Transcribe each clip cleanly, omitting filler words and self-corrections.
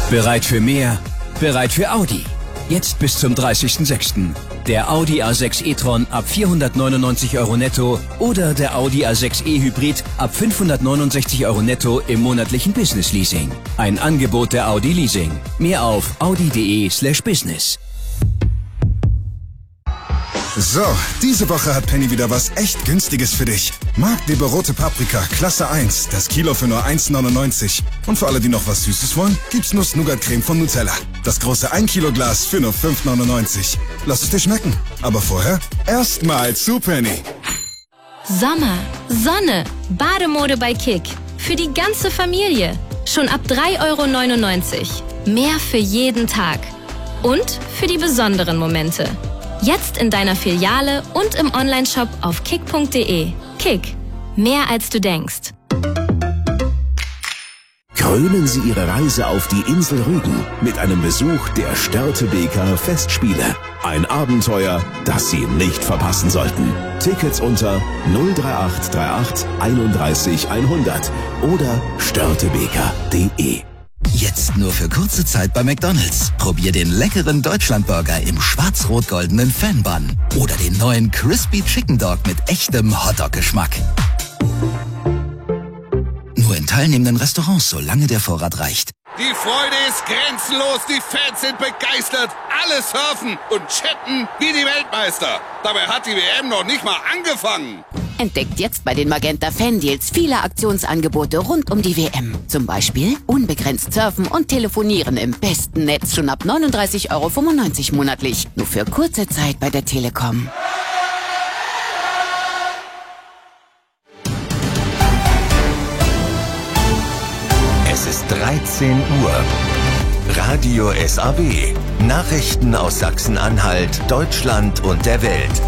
Bereit für mehr? Bereit für Audi. Jetzt bis zum 30.06. Der Audi A6 e-tron ab 499 € netto oder der Audi A6 e-Hybrid ab 569 € netto im monatlichen Business Leasing. Ein Angebot der Audi Leasing. Mehr auf audi.de/business. So, diese Woche hat Penny wieder was echt Günstiges für dich. Marktliebe rote Paprika, Klasse 1, das Kilo für nur 1,99. Und für alle, die noch was Süßes wollen, gibt's Nuss-Nougat-Creme von Nutella. Das große 1 Kilo Glas für nur 5,99. Lass es dir schmecken. Aber vorher erstmal zu Penny. Sommer, Sonne, Bademode bei Kick. Für die ganze Familie. Schon ab 3,99 €. Mehr für jeden Tag. Und für die besonderen Momente. Jetzt in deiner Filiale und im Onlineshop auf kick.de. Kick. Mehr als du denkst. Krönen Sie Ihre Reise auf die Insel Rügen mit einem Besuch der Störtebeker Festspiele. Ein Abenteuer, das Sie nicht verpassen sollten. Tickets unter 03838 31 100 oder störtebeker.de. Jetzt nur für kurze Zeit bei McDonald's. Probier den leckeren Deutschlandburger im schwarz-rot-goldenen Fan-Bun oder den neuen Crispy Chicken Dog mit echtem Hotdog-Geschmack. Nur in teilnehmenden Restaurants, solange der Vorrat reicht. Die Freude ist grenzenlos, die Fans sind begeistert, alle surfen und chatten wie die Weltmeister. Dabei hat die WM noch nicht mal angefangen. Entdeckt jetzt bei den Magenta Fan-Deals viele Aktionsangebote rund um die WM. Zum Beispiel unbegrenzt surfen und telefonieren im besten Netz schon ab 39,95 € monatlich. Nur für kurze Zeit bei der Telekom. Es ist 13 Uhr. Radio SAW. Nachrichten aus Sachsen-Anhalt, Deutschland und der Welt.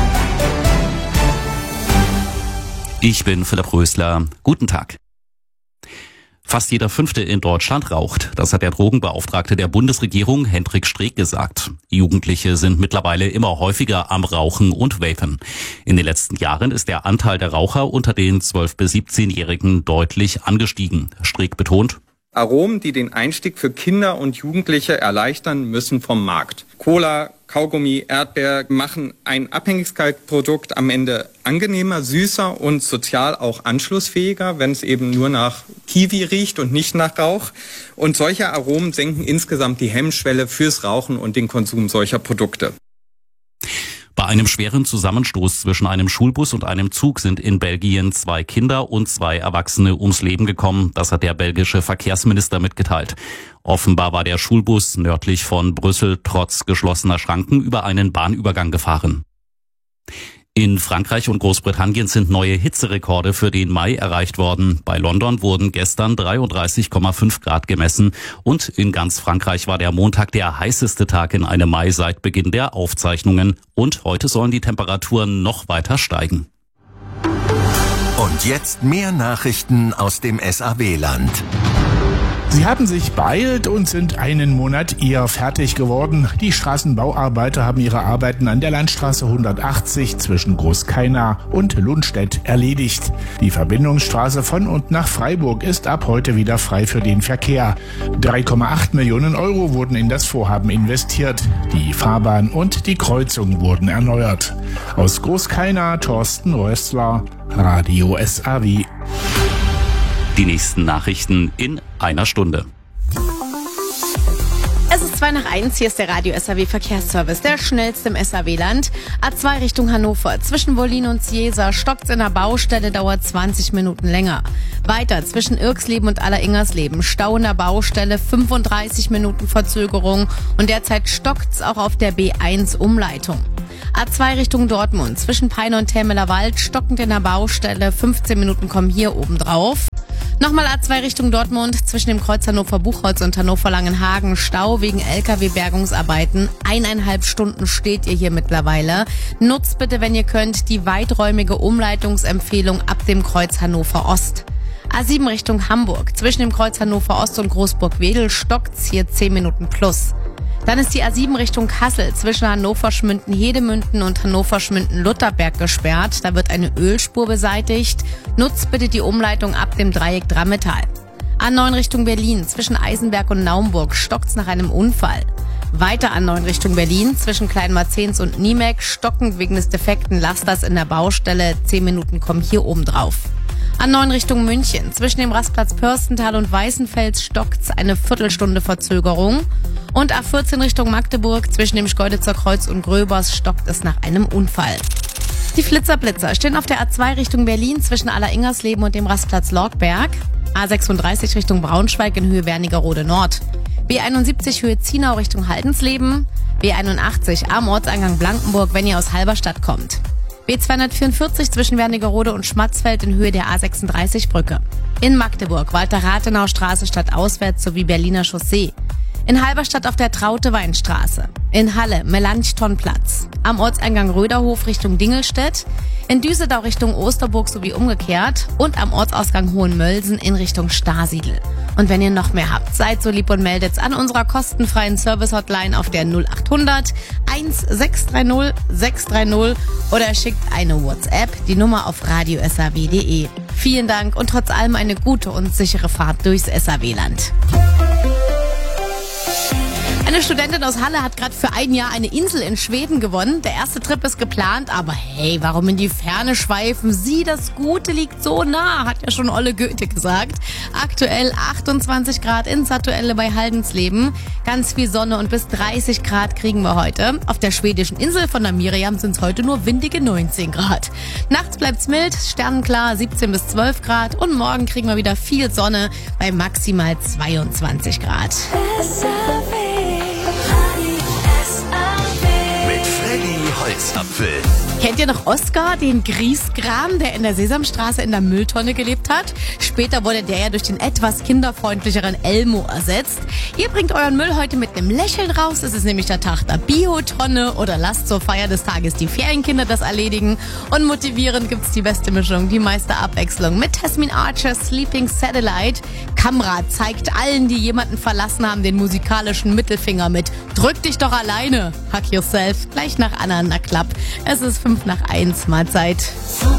Ich bin Philipp Rösler. Guten Tag. Fast jeder Fünfte in Deutschland raucht. Das hat der Drogenbeauftragte der Bundesregierung, Hendrik Streeck, gesagt. Jugendliche sind mittlerweile immer häufiger am Rauchen und Vapen. In den letzten Jahren ist der Anteil der Raucher unter den 12- bis 17-Jährigen deutlich angestiegen. Streeck betont: Aromen, die den Einstieg für Kinder und Jugendliche erleichtern, müssen vom Markt. Cola, Kaugummi, Erdbeer machen ein Abhängigkeitsprodukt am Ende angenehmer, süßer und sozial auch anschlussfähiger, wenn es eben nur nach Kiwi riecht und nicht nach Rauch. Und solche Aromen senken insgesamt die Hemmschwelle fürs Rauchen und den Konsum solcher Produkte. Bei einem schweren Zusammenstoß zwischen einem Schulbus und einem Zug sind in Belgien 2 Kinder und 2 Erwachsene ums Leben gekommen. Das hat der belgische Verkehrsminister mitgeteilt. Offenbar war der Schulbus nördlich von Brüssel trotz geschlossener Schranken über einen Bahnübergang gefahren. In Frankreich und Großbritannien sind neue Hitzerekorde für den Mai erreicht worden. Bei London wurden gestern 33,5 Grad gemessen und in ganz Frankreich war der Montag der heißeste Tag in einem Mai seit Beginn der Aufzeichnungen. Und heute sollen die Temperaturen noch weiter steigen. Und jetzt mehr Nachrichten aus dem SAW-Land. Sie haben sich beeilt und sind einen Monat eher fertig geworden. Die Straßenbauarbeiter haben ihre Arbeiten an der Landstraße 180 zwischen Großkaina und Lundstedt erledigt. Die Verbindungsstraße von und nach Freiburg ist ab heute wieder frei für den Verkehr. 3,8 Millionen € wurden in das Vorhaben investiert. Die Fahrbahn und die Kreuzung wurden erneuert. Aus Großkaina, Thorsten Rössler, Radio SAW. Die nächsten Nachrichten in einer Stunde. Es ist 2:01, hier ist der Radio SAW Verkehrsservice, der schnellste im SAW-Land. A2 Richtung Hannover, zwischen Wollin und Ciesa stockt's in der Baustelle, dauert 20 Minuten länger. Weiter zwischen Irksleben und Alleringers-Leben, Stau in der Baustelle, 35 Minuten Verzögerung und derzeit stockt's auch auf der B1 Umleitung. A2 Richtung Dortmund, zwischen Peine und Telmeler Wald, stockend in der Baustelle, 15 Minuten kommen hier oben drauf. Nochmal A2 Richtung Dortmund, zwischen dem Kreuz Hannover-Buchholz und Hannover-Langenhagen, Stau wegen LKW-Bergungsarbeiten. 1,5 Stunden steht ihr hier mittlerweile. Nutzt bitte, wenn ihr könnt, die weiträumige Umleitungsempfehlung ab dem Kreuz Hannover-Ost. A7 Richtung Hamburg, zwischen dem Kreuz Hannover-Ost und Großburg-Wedel stockt's hier 10 Minuten plus. Dann ist die A7 Richtung Kassel zwischen Hannover-Schmünden-Hedemünden und Hannover-Schmünden-Lutherberg gesperrt. Da wird eine Ölspur beseitigt. Nutzt bitte die Umleitung ab dem Dreieck Drammetal. A9 Richtung Berlin, zwischen Eisenberg und Naumburg stockt's nach einem Unfall. Weiter A9 Richtung Berlin, zwischen Kleinmarzens und Niemek, stockend wegen des defekten Lasters in der Baustelle. 10 Minuten kommen hier oben drauf. A9 Richtung München, zwischen dem Rastplatz Pörstental und Weißenfels stockt's eine Viertelstunde Verzögerung. Und A14 Richtung Magdeburg, zwischen dem Schkeuditzer Kreuz und Gröbers stockt es nach einem Unfall. Die Flitzer-Blitzer stehen auf der A2 Richtung Berlin zwischen Aller-Ingersleben und dem Rastplatz Lorgberg. A36 Richtung Braunschweig in Höhe Wernigerode Nord. B71 Höhe Zienau Richtung Haldensleben. B81 am Ortseingang Blankenburg, wenn ihr aus Halberstadt kommt. B244 zwischen Wernigerode und Schmatzfeld in Höhe der A36-Brücke. In Magdeburg Walter-Rathenau-Straße stadtauswärts sowie Berliner Chaussee. In Halberstadt auf der Traute-Weinstraße. In Halle Melanchthonplatz. Am Ortseingang Röderhof Richtung Dingelstedt. In Düsseldau Richtung Osterburg sowie umgekehrt. Und am Ortsausgang Hohenmölsen in Richtung Starsiedl. Und wenn ihr noch mehr habt, seid so lieb und meldet's an unserer kostenfreien Service-Hotline auf der 0800 1630 630 oder schickt eine WhatsApp, die Nummer auf radiosaw.de. Vielen Dank und trotz allem eine gute und sichere Fahrt durchs SAW-Land. Eine Studentin aus Halle hat gerade für ein Jahr eine Insel in Schweden gewonnen. Der erste Trip ist geplant, aber hey, warum in die Ferne schweifen? Sie, das Gute liegt so nah, hat ja schon Olle Goethe gesagt. Aktuell 28 Grad in Satuelle bei Haldensleben. Ganz viel Sonne und bis 30 Grad kriegen wir heute. Auf der schwedischen Insel von der Miriam sind es heute nur windige 19 Grad. Nachts bleibt's mild, sternenklar 17 bis 12 Grad und morgen kriegen wir wieder viel Sonne bei maximal 22 Grad. Holzapfel. Kennt ihr noch Oskar, den Griesgram, der in der Sesamstraße in der Mülltonne gelebt hat? Später wurde der ja durch den etwas kinderfreundlicheren Elmo ersetzt. Ihr bringt euren Müll heute mit einem Lächeln raus. Es ist nämlich der Tag der Biotonne oder lasst zur Feier des Tages die Ferienkinder das erledigen. Und motivierend gibt's die beste Mischung, die meiste Abwechslung mit Tasmin Archer's Sleeping Satellite. Kamera zeigt allen, die jemanden verlassen haben, den musikalischen Mittelfinger mit Drück dich doch alleine. Hack yourself. Gleich nach Anna Klapp. Es ist 5 nach 1. Mahlzeit.